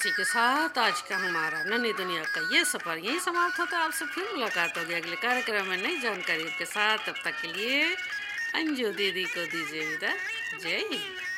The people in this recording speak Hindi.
इसी के साथ आज का हमारा नन्ही दुनिया का ये सफ़र यही समाप्त होता है। आपसे फिर मुलाकात होगी अगले कार्यक्रम में नई जानकारी के साथ। तब तक के लिए अंजू दीदी को दीजिए विदा। जय हिंद।